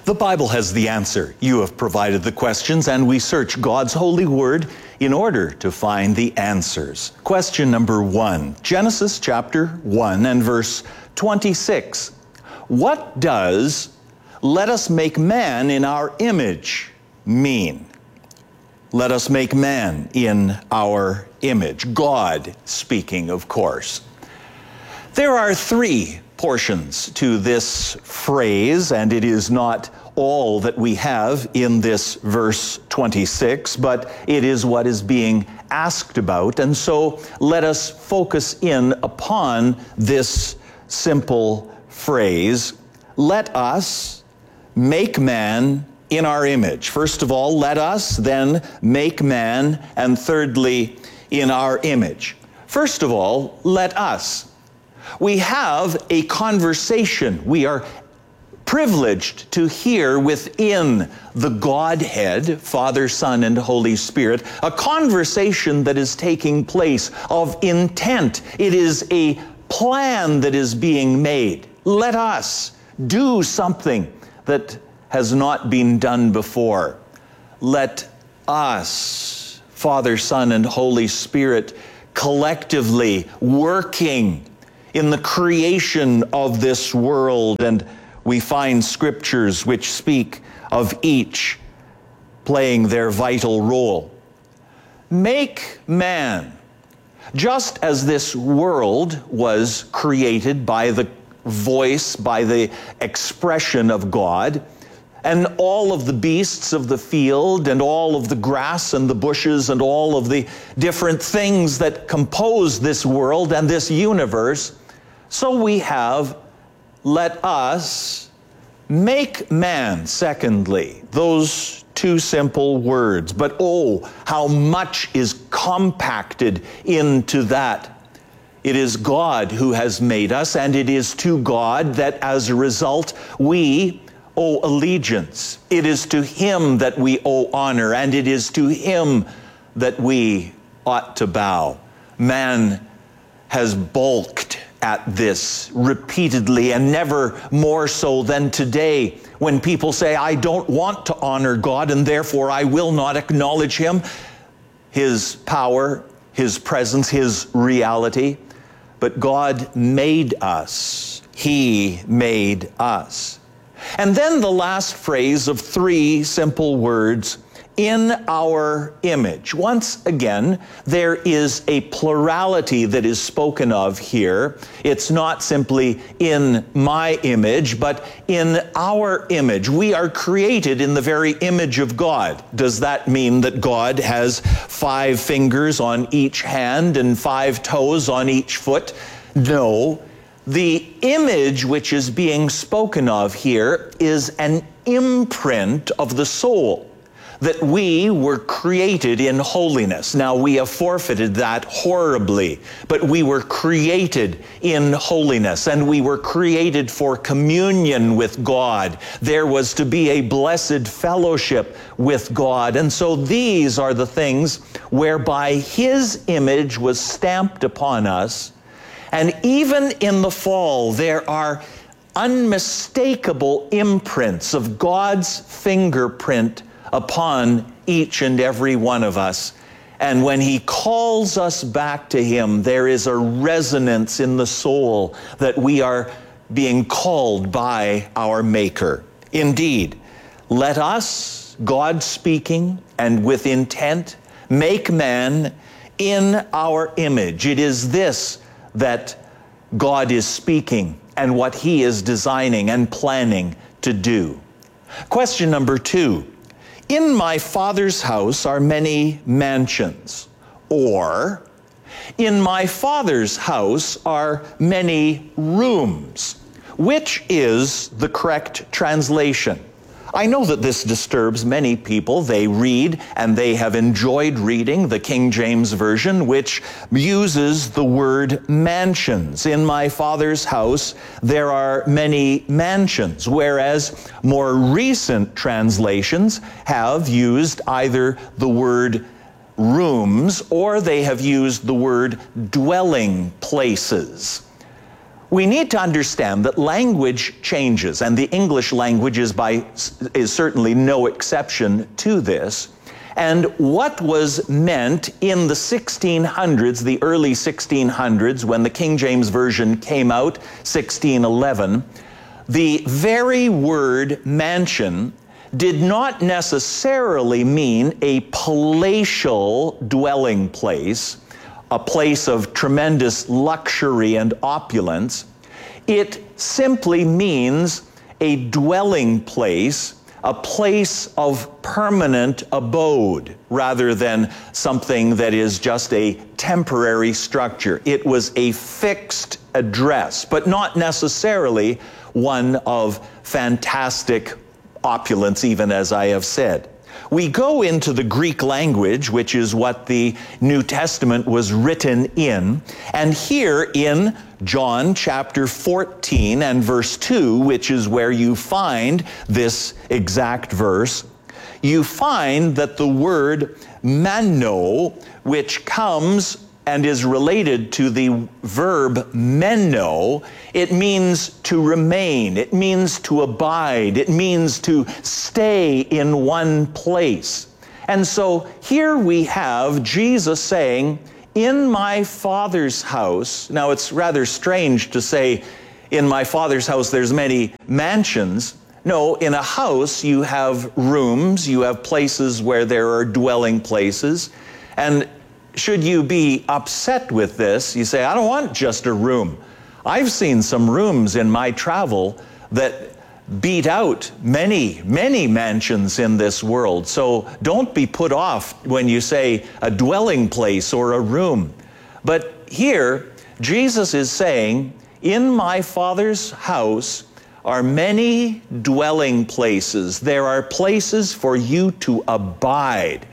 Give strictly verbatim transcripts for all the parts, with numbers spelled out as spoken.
The Bible has the answer. You have provided the questions, and we search God's holy word in order to find the answers. Question number one, Genesis chapter one and verse twenty-six. What does "let us make man in our image" mean? Let us make man in our image. God speaking, of course. There are three portions to this phrase, and it is not all that we have in this verse twenty-six, but it is what is being asked about. And so let us focus in upon this simple phrase, "Let us make man in our image." First of all, let us, then make man, and thirdly, in our image. First of all, let us. We have a conversation. We are privileged to hear within the Godhead, Father, Son, and Holy Spirit, a conversation that is taking place of intent. It is a plan that is being made. Let us do something that has not been done before. Let us, Father, Son, and Holy Spirit, collectively working in the creation of this world, and we find scriptures which speak of each playing their vital role. Make man. Just as this world was created by the voice, by the expression of God, and all of the beasts of the field, and all of the grass and the bushes, and all of the different things that compose this world and this universe, so we have let us make man, secondly. Those two simple words. But oh, how much is compacted into that. It is God who has made us, and it is to God that as a result we owe allegiance. It is to Him that we owe honor, and it is to Him that we ought to bow. Man has balked at this repeatedly, and never more so than today, when people say, "I don't want to honor God, and therefore I will not acknowledge Him, His power, His presence, His reality." But God made us. He made us. And then the last phrase of three simple words, "in our image." Once again, there is a plurality that is spoken of here. It's not simply "in my image," but "in our image." We are created in the very image of God. Does that mean that God has five fingers on each hand and five toes on each foot? No. The image which is being spoken of here is an imprint of the soul, that we were created in holiness. Now, we have forfeited that horribly, but we were created in holiness, and we were created for communion with God. There was to be a blessed fellowship with God. And so these are the things whereby His image was stamped upon us. And even in the fall, there are unmistakable imprints of God's fingerprint upon each and every one of us. And when He calls us back to Him, there is a resonance in the soul that we are being called by our Maker. Indeed, let us, God speaking and with intent, make man in our image. It is this that God is speaking and what He is designing and planning to do. Question number two. In my Father's house are many mansions, or in my Father's house are many rooms. Which is the correct translation? I know that this disturbs many people. They read, and they have enjoyed reading, the King James Version, which uses the word mansions. In my Father's house there are many mansions, whereas more recent translations have used either the word rooms or they have used the word dwelling places. we need to understand that language changes, and the English language is, by, is certainly no exception to this. And what was meant in the sixteen hundreds, the early sixteen hundreds, when the King James Version came out, sixteen eleven, the very word mansion did not necessarily mean a palatial dwelling place, a place of tremendous luxury and opulence. It simply means a dwelling place, a place of permanent abode, rather than something that is just a temporary structure. It was a fixed address, but not necessarily one of fantastic opulence, even as I have said. We go into the Greek language, which is what the New Testament was written in, and here in John chapter fourteen and verse two, which is where you find this exact verse, you find that the word meno, which comes and is related to the verb meno, it means to remain, it means to abide, it means to stay in one place. And so here we have Jesus saying, in my Father's house. Now it's rather strange to say, in my Father's house there's many mansions. No, in a house you have rooms, you have places where there are dwelling places, and should you be upset with this, you say, I don't want just a room. I've seen some rooms in my travel that beat out many, many mansions in this world. So don't be put off when you say a dwelling place or a room. But here, Jesus is saying, in my Father's house are many dwelling places. There are places for you to abide.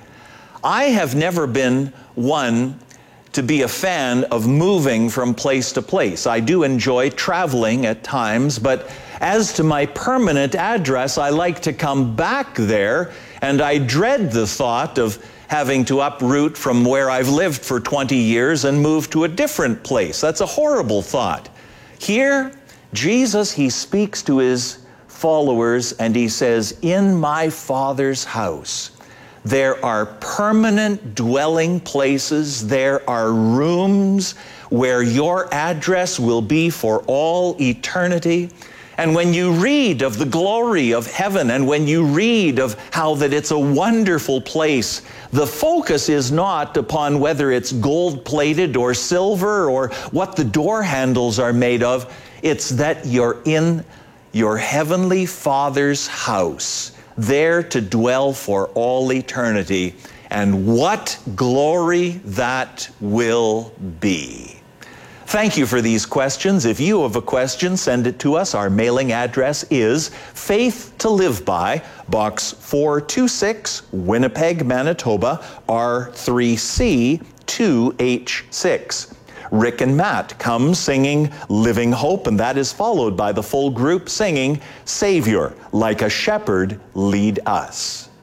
I have never been one to be a fan of moving from place to place. I do enjoy traveling at times, but as to my permanent address, I like to come back there, and I dread the thought of having to uproot from where I've lived for twenty years and move to a different place. That's a horrible thought. Here, Jesus, he speaks to his followers and he says, in my Father's house, there are permanent dwelling places. There are rooms where your address will be for all eternity. And when you read of the glory of heaven, and when you read of how that it's a wonderful place, the focus is not upon whether it's gold-plated or silver or what the door handles are made of. It's that you're in your heavenly Father's house, there to dwell for all eternity, and what glory that will be. Thank you for these questions. If you have a question, send it to us. Our mailing address is Faith to Live By, Box four two six, Winnipeg, Manitoba, R three C two H six. Rick and Matt come singing Living Hope, and that is followed by the full group singing Savior, Like a Shepherd, Lead Us.